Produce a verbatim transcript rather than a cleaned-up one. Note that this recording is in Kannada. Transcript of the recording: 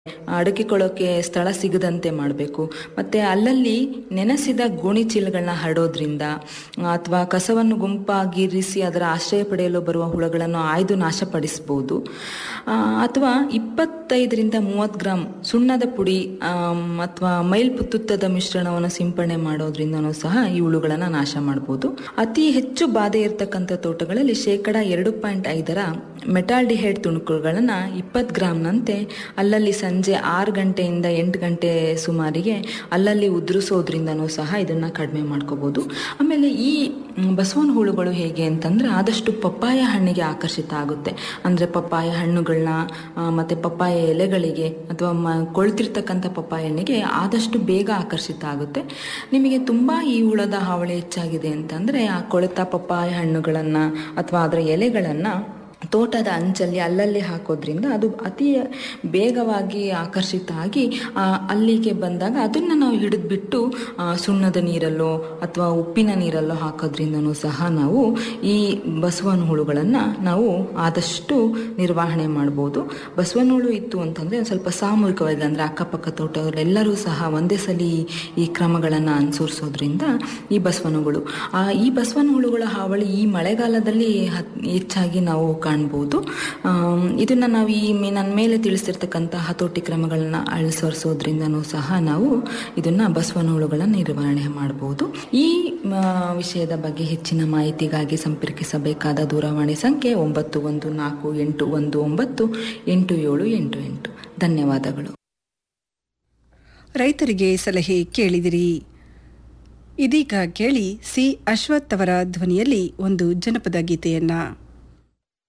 ಅಡಗಿಕೊಳ್ಳೋಕೆ ಸ್ಥಳ ಸಿಗದಂತೆ ಮಾಡಬೇಕು. ಮತ್ತು ಅಲ್ಲಲ್ಲಿ ನೆನೆಸಿದ ಗೋಣಿ ಚೀಲಗಳನ್ನ ಹರಡೋದ್ರಿಂದ ಅಥವಾ ಕಸವನ್ನು ಗುಂಪಾಗಿರಿಸಿ ಅದರ ಆಶ್ರಯ ಪಡೆಯಲು ಬರುವ ಹುಳಗಳನ್ನು ಆಯ್ದು ನಾಶಪಡಿಸ್ಬೋದು. ಅಥವಾ ಇಪ್ಪತ್ತೈದರಿಂದ ಮೂವತ್ತು ಗ್ರಾಮ್ ಸುಣ್ಣದ ಪುಡಿ ಅಥವಾ ಮೈಲ್ಪುತ್ತುತ್ತದ ಮಿಶ್ರಣವನ್ನು ಸಿಂಪಡಣೆ ಮಾಡೋದ್ರಿಂದನೂ ಸಹ ಈ ಹುಳುಗಳನ್ನು ನಾಶ ಮಾಡ್ಬೋದು. ಅತಿ ಹೆಚ್ಚು ಬಾಧೆ ಇರತಕ್ಕಂಥ ತೋಟಗಳಲ್ಲಿ ಶೇಕಡ ಎರಡು ಪಾಯಿಂಟ್ ಐದರ ಮೆಟಾಲ್ಡಿಹೈಡ್ ತುಣುಕುಗಳನ್ನು ಇಪ್ಪತ್ತು ಗ್ರಾಮ್ನಂತೆ ಅಲ್ಲಲ್ಲಿ ಸಂಜೆ ಆರು ಗಂಟೆಯಿಂದ ಎಂಟು ಗಂಟೆ ಸುಮಾರಿಗೆ ಅಲ್ಲಲ್ಲಿ ಉದುರಿಸೋದ್ರಿಂದನೂ ಸಹ ಇದನ್ನು ಕಡಿಮೆ ಮಾಡ್ಕೋಬೋದು. ಆಮೇಲೆ ಈ ಬಸವನ ಹುಳುಗಳು ಹೇಗೆ ಅಂತಂದರೆ ಆದಷ್ಟು ಪಪ್ಪಾಯ ಹಣ್ಣಿಗೆ ಆಕರ್ಷಿತ ಆಗುತ್ತೆ. ಅಂದರೆ ಪಪ್ಪಾಯ ಹಣ್ಣುಗಳನ್ನ ಮತ್ತು ಪಪ್ಪಾಯ ಎಲೆಗಳಿಗೆ ಅಥವಾ ಮ ಕೊಳ್ತಿರ್ತಕ್ಕಂಥ ಪಪ್ಪಾಯ ಹಣ್ಣಿಗೆ ಆದಷ್ಟು ಬೇಗ ಆಕರ್ಷಿತ ಆಗುತ್ತೆ. ನಿಮಗೆ ತುಂಬ ಈ ಹುಳದ ಹಾವಳಿ ಹೆಚ್ಚಾಗಿದೆ ಅಂತಂದರೆ ಆ ಕೊಳೆತ ಪಪ್ಪಾಯ ಹಣ್ಣುಗಳನ್ನು ಅಥವಾ ಅದರ ಎಲೆಗಳನ್ನು ತೋಟದ ಅಂಚಲ್ಲಿ ಅಲ್ಲಲ್ಲಿ ಹಾಕೋದ್ರಿಂದ ಅದು ಅತಿ ಬೇಗವಾಗಿ ಆಕರ್ಷಿತ ಆಗಿ ಅಲ್ಲಿಗೆ ಬಂದಾಗ ಅದನ್ನು ನಾವು ಹಿಡಿದ್ಬಿಟ್ಟು ಸುಣ್ಣದ ನೀರಲ್ಲೋ ಅಥವಾ ಉಪ್ಪಿನ ನೀರಲ್ಲೋ ಹಾಕೋದ್ರಿಂದನೂ ಸಹ ನಾವು ಈ ಬಸವನ ಹುಳುಗಳನ್ನು ನಾವು ಆದಷ್ಟು ನಿರ್ವಹಣೆ ಮಾಡ್ಬೋದು. ಬಸವನ ಹುಳು ಇತ್ತು ಅಂತಂದರೆ ಒಂದು ಸ್ವಲ್ಪ ಸಾಮೂಹಿಕವಾಗಿ ಅಂದರೆ ಅಕ್ಕಪಕ್ಕ ತೋಟದವರೆಲ್ಲರೂ ಸಹ ಒಂದೇ ಸಲ ಈ ಕ್ರಮಗಳನ್ನು ಅನುಸರಿಸೋದ್ರಿಂದ ಈ ಬಸವನ ಹುಳು ಈ ಬಸವನ ಹುಳುಗಳ ಹಾವಳಿ ಈ ಮಳೆಗಾಲದಲ್ಲಿ ಹೆಚ್ಚಾಗಿ ನಾವು ಕಾಣ್ಬೋದು. ಇದನ್ನು ನಾವು ಈ ನನ್ನ ಮೇಲೆ ತಿಳಿಸಿರ್ತಕ್ಕಂಥ ಹತೋಟಿ ಕ್ರಮಗಳನ್ನ ಅನುಸರಿಸೋದ್ರಿಂದನೂ ಸಹ ನಾವು ಇದನ್ನು ಬಸವನ ಹುಳುಗಳನ್ನು ನಿರ್ವಹಣೆ ಮಾಡ್ಬೋದು. ಈ ವಿಷಯದ ಬಗ್ಗೆ ಹೆಚ್ಚಿನ ಮಾಹಿತಿಗಾಗಿ ಸಂಪರ್ಕಿಸಬೇಕಾದ ದೂರವಾಣಿ ಸಂಖ್ಯೆ ಒಂಬತ್ತು ಒಂದು ನಾಲ್ಕು ಎಂಟು ಒಂದು ಒಂಬತ್ತು ಎಂಟು ಏಳು ಎಂಟು ಎಂಟು. ಧನ್ಯವಾದಗಳು. ರೈತರಿಗೆ ಸಲಹೆ ಕೇಳಿದಿರಿ. ಇದೀಗ ಕೇಳಿ ಸಿ ಅಶ್ವಥ್ ಅವರ ಧ್ವನಿಯಲ್ಲಿ ಒಂದು ಜನಪದ ಗೀತೆಯನ್ನ.